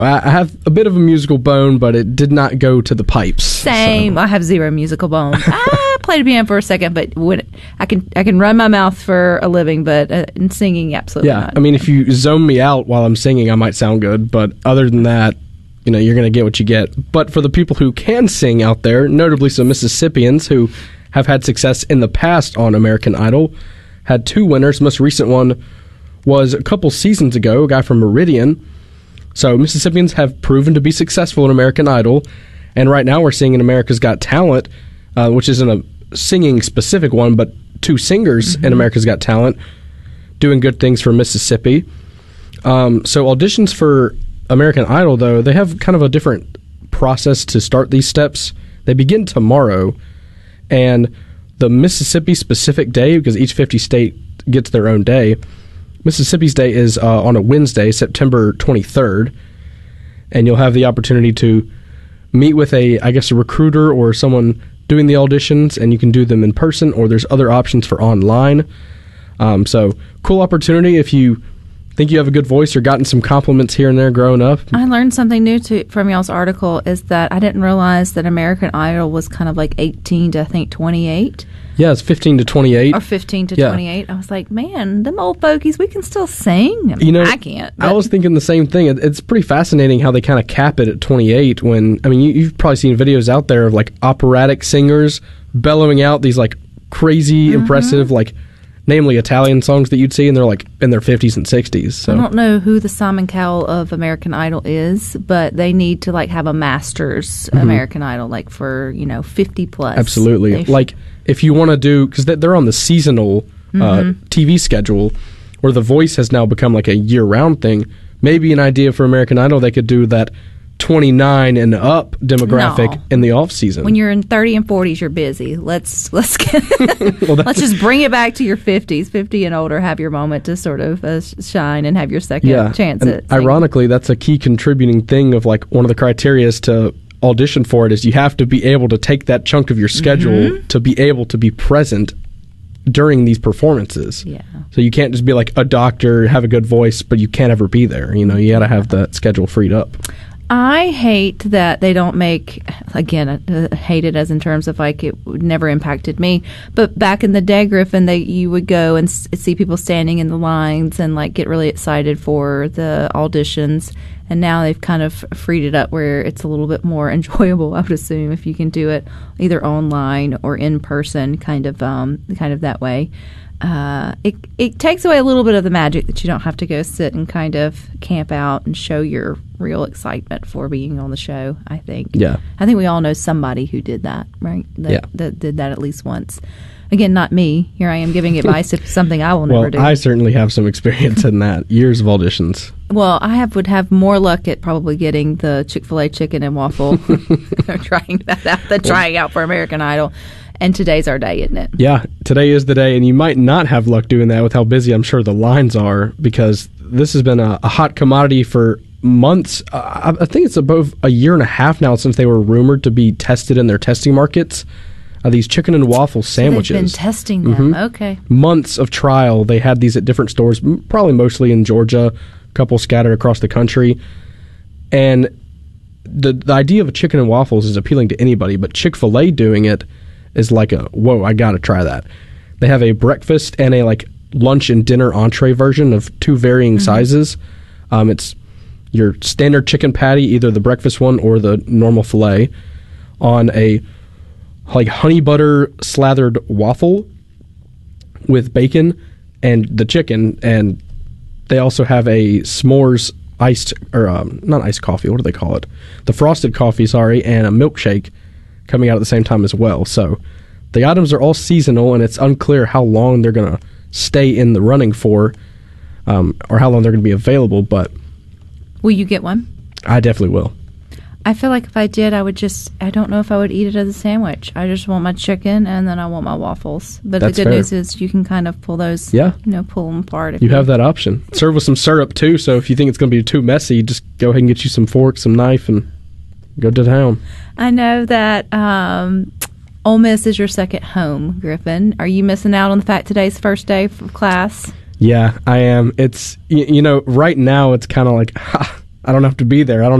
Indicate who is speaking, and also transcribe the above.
Speaker 1: I have a bit of a musical bone, but it did not go to the pipes.
Speaker 2: Same.
Speaker 1: So.
Speaker 2: I have zero musical bone. I played a piano for a second, but I can run my mouth for a living, but in singing, absolutely not.
Speaker 1: I mean, if you zone me out while I'm singing, I might sound good, but other than that, you're going to get what you get. But for the people who can sing out there, notably some Mississippians who have had success in the past on American Idol, had 2 winners. The most recent one was a couple seasons ago, a guy from Meridian. So Mississippians have proven to be successful in American Idol, and right now we're seeing in America's Got Talent, which isn't a singing specific one, but 2 singers in America's Got Talent doing good things for Mississippi. So auditions for American Idol, though, they have kind of a different process to start these steps. They begin tomorrow, and the Mississippi-specific day, because each 50 state gets their own day, Mississippi's day is on a Wednesday, September 23rd, and you'll have the opportunity to meet with a recruiter or someone doing the auditions, and you can do them in person, or there's other options for online. So, cool opportunity if you think you have a good voice or gotten some compliments here and there growing up.
Speaker 2: I learned something new from y'all's article, is that I didn't realize that American Idol was kind of like 18 to, I think, 28.
Speaker 1: Yeah, it's 15 to 28.
Speaker 2: Or 15 to 28. I was like, man, them old fogies, we can still sing. I mean, I can't. But.
Speaker 1: I was thinking the same thing. It's pretty fascinating how they kind of cap it at 28 when, you've probably seen videos out there of, like, operatic singers bellowing out these, like, crazy, impressive, like, namely Italian songs that you'd see, and they're, like, in their 50s and 60s. So.
Speaker 2: I don't know who the Simon Cowell of American Idol is, but they need to, like, have a master's American Idol, like, for, 50 plus.
Speaker 1: Absolutely. Like, if you want to do, because they're on the seasonal TV schedule, where The Voice has now become like a year-round thing, maybe an idea for American Idol, they could do that 29 and up demographic in the off season.
Speaker 2: When you're in 30 and 40s, you're busy. Let's let's just bring it back to your 50s. 50 and older, have your moment to sort of shine and have your second chance at singing.
Speaker 1: Ironically, that's a key contributing thing of, like, one of the criteria is to audition for it is you have to be able to take that chunk of your schedule to be able to be present during these performances. Yeah. So you can't just be like a doctor, have a good voice, but you can't ever be there. You got to have that schedule freed up.
Speaker 2: I hate that they don't make, again, I hate it as in terms of, like, it never impacted me, but back in the day, Griffin, you would go and see people standing in the lines and, like, get really excited for the auditions, and now they've kind of freed it up where it's a little bit more enjoyable, I would assume, if you can do it either online or in person, kind of that way. It takes away a little bit of the magic that you don't have to go sit and kind of camp out and show your real excitement for being on the show, I think.
Speaker 1: Yeah.
Speaker 2: I think we all know somebody who did that, right? That did that at least once. Again, not me. Here I am giving advice of something I will never do.
Speaker 1: Well, I certainly have some experience in that. Years of auditions.
Speaker 2: Well, I would have more luck at probably getting the Chick-fil-A chicken and waffle, trying that out, than trying out for American Idol. And today's our day, isn't it? Yeah,
Speaker 1: today is the day, and you might not have luck doing that with how busy I'm sure the lines are, because this has been a hot commodity for months. I think it's above a year and a half now since they were rumored to be tested in their testing markets. These chicken and waffle sandwiches.
Speaker 2: So they've been testing them. Okay.
Speaker 1: Months of trial. They had these at different stores, probably mostly in Georgia, a couple scattered across the country. And the idea of a chicken and waffles is appealing to anybody, but Chick-fil-A doing it is like whoa, I gotta try that. They have a breakfast and a lunch and dinner entree version of 2 varying sizes. It's your standard chicken patty, either the breakfast one or the normal filet, on a honey butter slathered waffle with bacon and the chicken, and they also have a s'mores not iced coffee, what do they call it? The frosted coffee, and a milkshake coming out at the same time as well. So the items are all seasonal, and it's unclear how long they're going to stay in the running for, or how long they're going to be available, but...
Speaker 2: Will you get one?
Speaker 1: I definitely will.
Speaker 2: I feel like if I did, I don't know if I would eat it as a sandwich. I just want my chicken, and then I want my waffles. But
Speaker 1: That's
Speaker 2: the good
Speaker 1: fair.
Speaker 2: News is you can kind of pull those, pull them apart. If
Speaker 1: you have that option. Serve with some syrup, too, so if you think it's going to be too messy, just go ahead and get you some fork, some knife, and go to town.
Speaker 2: I know that Ole Miss is your second home, Griffin. Are you missing out on the fact today's first day of class?
Speaker 1: Yeah, I am. It's, right now it's kind of like, I don't have to be there. I don't